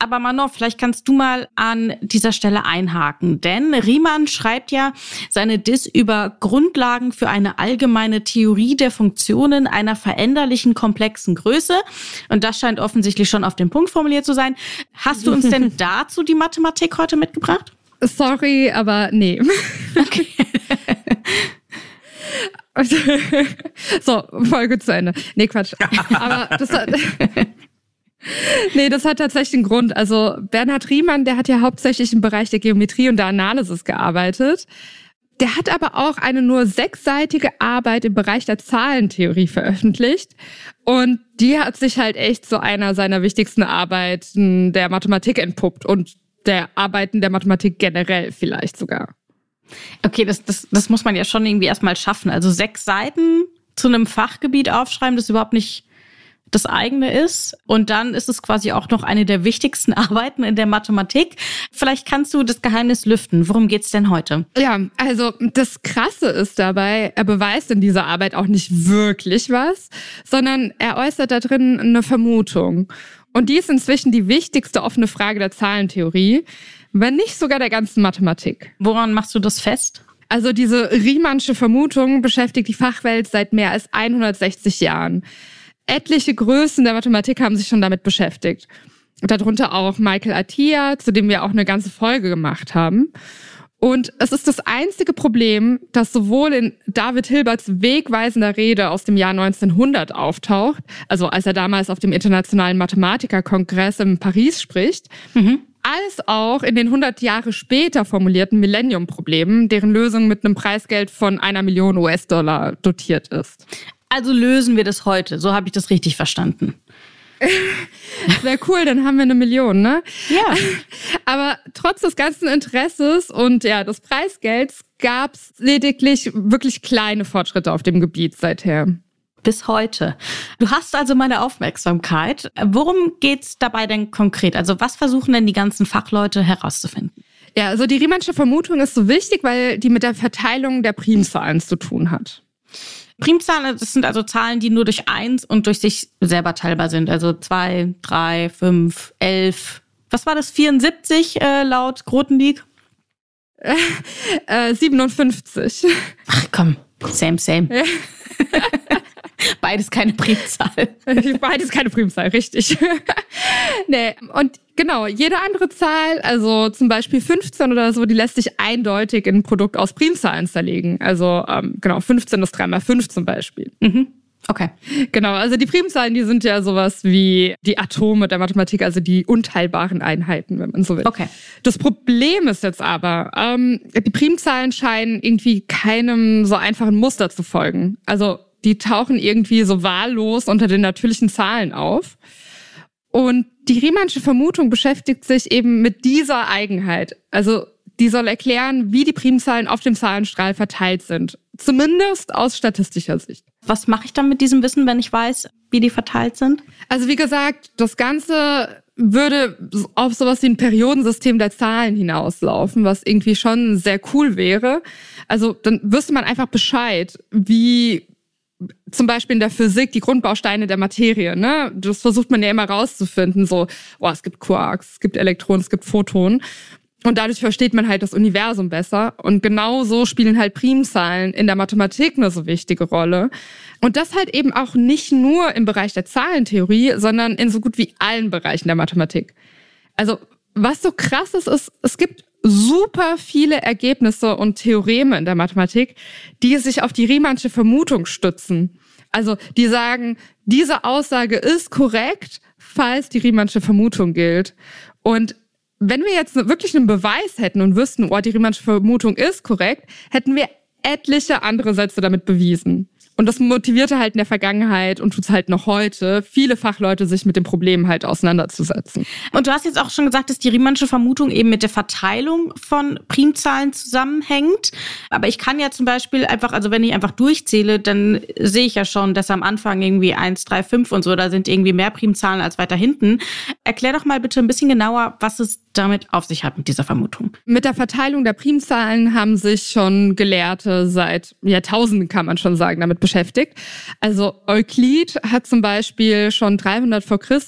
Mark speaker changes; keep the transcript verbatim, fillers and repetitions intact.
Speaker 1: Aber Manon, vielleicht kannst du mal an dieser Stelle einhaken. Denn Riemann schreibt ja seine Diss über Grundlagen für eine allgemeine Theorie der Funktionen einer veränderlichen komplexen Größe. Und das scheint offensichtlich schon auf den Punkt formuliert zu sein. Hast du uns denn dazu die Mathematik heute mitgebracht?
Speaker 2: Sorry, aber nee. Okay. So, Folge zu Ende. Nee, Quatsch. Aber das hat, nee, das hat tatsächlich einen Grund. Also Bernhard Riemann, der hat ja hauptsächlich im Bereich der Geometrie und der Analysis gearbeitet. Der hat aber auch eine nur sechsseitige Arbeit im Bereich der Zahlentheorie veröffentlicht. Und die hat sich halt echt zu einer seiner wichtigsten Arbeiten der Mathematik entpuppt und der Arbeiten der Mathematik generell vielleicht sogar.
Speaker 1: Okay, das, das, das muss man ja schon irgendwie erstmal schaffen. Also sechs Seiten zu einem Fachgebiet aufschreiben, das überhaupt nicht das eigene ist. Und dann ist es quasi auch noch eine der wichtigsten Arbeiten in der Mathematik. Vielleicht kannst du das Geheimnis lüften. Worum geht's denn heute?
Speaker 2: Ja, also das Krasse ist dabei, er beweist in dieser Arbeit auch nicht wirklich was, sondern er äußert da drin eine Vermutung. Und die ist inzwischen die wichtigste offene Frage der Zahlentheorie, wenn nicht sogar der ganzen Mathematik.
Speaker 1: Woran machst du das fest?
Speaker 2: Also diese Riemannsche Vermutung beschäftigt die Fachwelt seit mehr als hundertsechzig Jahren. Etliche Größen der Mathematik haben sich schon damit beschäftigt. Darunter auch Michael Atiyah, zu dem wir auch eine ganze Folge gemacht haben. Und es ist das einzige Problem, das sowohl in David Hilberts wegweisender Rede aus dem Jahr neunzehnhundert auftaucht, also als er damals auf dem Internationalen Mathematikerkongress in Paris spricht, mhm. als auch in den hundert Jahre später formulierten Millennium-Problemen, deren Lösung mit einem Preisgeld von einer Million U S-Dollar dotiert ist.
Speaker 1: Also lösen wir das heute, so habe ich das richtig verstanden.
Speaker 2: Wäre cool, dann haben wir eine Million, ne?
Speaker 1: Ja.
Speaker 2: Aber trotz des ganzen Interesses und ja des Preisgelds gab es lediglich wirklich kleine Fortschritte auf dem Gebiet seither.
Speaker 1: Bis heute. Du hast also meine Aufmerksamkeit. Worum geht's dabei denn konkret? Also was versuchen denn die ganzen Fachleute herauszufinden?
Speaker 2: Ja, also die Riemannsche Vermutung ist so wichtig, weil die mit der Verteilung der Primzahlen zu tun hat.
Speaker 1: Primzahlen, das sind also Zahlen, die nur durch eins und durch sich selber teilbar sind. Also zwei, drei, fünf, elf. Was war das? vierundsiebzig äh, laut Grothendieck?
Speaker 2: Äh, äh, siebenundfünfzig.
Speaker 1: Ach komm, same, same. Ja. Beides keine Primzahl.
Speaker 2: Beides keine Primzahl, richtig. Nee, und genau, jede andere Zahl, also zum Beispiel fünfzehn oder so, die lässt sich eindeutig in ein Produkt aus Primzahlen zerlegen. Also ähm, genau, fünfzehn ist drei mal fünf zum Beispiel.
Speaker 1: Mhm. Okay.
Speaker 2: Genau, also die Primzahlen, die sind ja sowas wie die Atome der Mathematik, also die unteilbaren Einheiten, wenn man so will.
Speaker 1: Okay.
Speaker 2: Das Problem ist jetzt aber, ähm, die Primzahlen scheinen irgendwie keinem so einfachen Muster zu folgen. Also die tauchen irgendwie so wahllos unter den natürlichen Zahlen auf. Und die Riemannsche Vermutung beschäftigt sich eben mit dieser Eigenheit. Also die soll erklären, wie die Primzahlen auf dem Zahlenstrahl verteilt sind. Zumindest aus statistischer Sicht.
Speaker 1: Was mache ich dann mit diesem Wissen, wenn ich weiß, wie die verteilt sind?
Speaker 2: Also wie gesagt, das Ganze würde auf sowas wie ein Periodensystem der Zahlen hinauslaufen, was irgendwie schon sehr cool wäre. Also dann wüsste man einfach Bescheid, wie zum Beispiel in der Physik die Grundbausteine der Materie, ne? Das versucht man ja immer rauszufinden, so, oh, es gibt Quarks, es gibt Elektronen, es gibt Photonen. Und dadurch versteht man halt das Universum besser. Und genau so spielen halt Primzahlen in der Mathematik eine so wichtige Rolle. Und das halt eben auch nicht nur im Bereich der Zahlentheorie, sondern in so gut wie allen Bereichen der Mathematik. Also was so krass ist, ist, es gibt super viele Ergebnisse und Theoreme in der Mathematik, die sich auf die Riemannsche Vermutung stützen. Also die sagen, diese Aussage ist korrekt, falls die Riemannsche Vermutung gilt. Und wenn wir jetzt wirklich einen Beweis hätten und wüssten, oh, die Riemannsche Vermutung ist korrekt, hätten wir etliche andere Sätze damit bewiesen. Und das motivierte halt in der Vergangenheit und tut's halt noch heute, viele Fachleute sich mit dem Problem halt auseinanderzusetzen.
Speaker 1: Und du hast jetzt auch schon gesagt, dass die Riemannsche Vermutung eben mit der Verteilung von Primzahlen zusammenhängt. Aber ich kann ja zum Beispiel einfach, also wenn ich einfach durchzähle, dann sehe ich ja schon, dass am Anfang irgendwie eins, drei, fünf und so, da sind irgendwie mehr Primzahlen als weiter hinten. Erklär doch mal bitte ein bisschen genauer, was es damit auf sich hat mit dieser Vermutung.
Speaker 2: Mit der Verteilung der Primzahlen haben sich schon Gelehrte seit Jahrtausenden, kann man schon sagen, damit beschäftigt. Also Euklid hat zum Beispiel schon dreihundert vor Christus